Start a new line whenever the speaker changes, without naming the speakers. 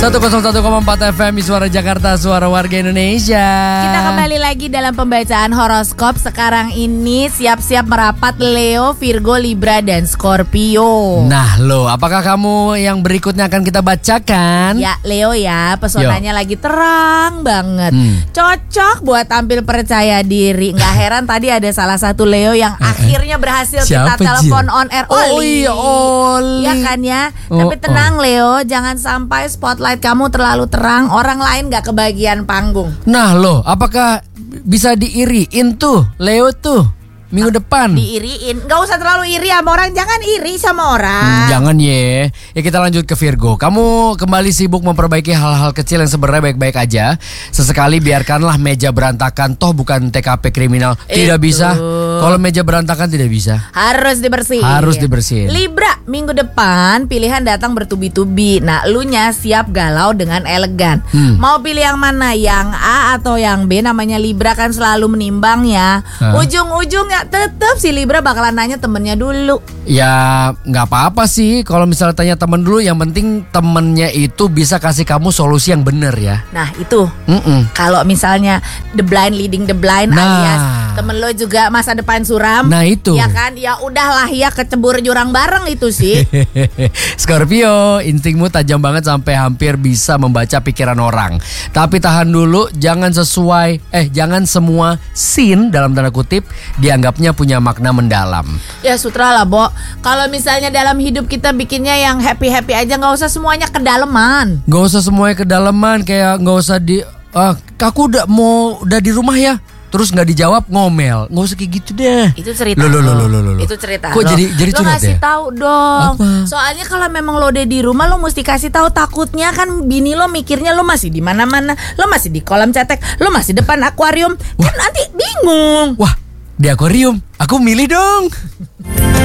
101,4 FM di Suara Jakarta, Suara Warga Indonesia.
Kita kembali lagi dalam pembacaan horoskop. Sekarang ini siap-siap merapat Leo, Virgo, Libra, dan Scorpio.
Nah lo, apakah kamu yang berikutnya akan kita bacakan?
Ya Leo ya, pesonanya lagi terang banget. Cocok buat tampil percaya diri. Nggak heran tadi ada salah satu Leo yang akhirnya berhasil kita telepon on air.
Oli.
Ya kan ya. Tapi tenang Leo, jangan sampai spotlight kamu terlalu terang, orang lain gak kebagian panggung.
Nah lo, apakah bisa diiriin tuh Leo tuh minggu depan?
Diiriin, gak usah terlalu iri sama orang. Jangan iri sama orang.
Jangan ya kita lanjut ke Virgo. Kamu kembali sibuk memperbaiki hal-hal kecil yang sebenarnya baik-baik aja. Sesekali biarkanlah meja berantakan. Toh bukan TKP kriminal. Tidak bisa. Kalau meja berantakan tidak bisa.
Harus dibersihin. Libra, minggu depan pilihan datang bertubi-tubi. Nah elunya siap galau dengan elegan. Mau pilih yang mana? Yang A atau yang B? Namanya Libra kan selalu menimbang ya. Ujung-ujungnya tetap si Libra bakalan nanya temennya dulu.
Ya gak apa-apa sih kalau misalnya tanya temen dulu. Yang penting temennya itu bisa kasih kamu solusi yang bener ya.
Nah itu kalau misalnya the blind leading the blind, alias temen lo juga masa depan suram.
Nah itu
ya kan, ya udahlah ya kecebur jurang bareng itu sih.
Scorpio, instingmu tajam banget sampai hampir bisa membaca pikiran orang. Tapi tahan dulu, jangan semua scene dalam tanda kutip dianggapnya punya makna mendalam.
Ya sutra lah Bo, kalau misalnya dalam hidup kita bikinnya yang happy-happy aja, gak usah semuanya kedalaman.
Gak usah semuanya kedalaman, kayak gak usah aku udah di rumah ya, terus nggak dijawab ngomel. Nggak usah kayak gitu deh.
Itu cerita Itu cerita
Kok jadi
lo
curhat
ngasih
ya?
tahu dong.
Apa?
Soalnya kalau memang lo udah di rumah, lo mesti kasih tahu. Takutnya kan bini lo mikirnya lo masih di mana-mana, lo masih di kolam cetek, lo masih depan akuarium. Kan nanti bingung.
Wah, di akuarium aku milih dong.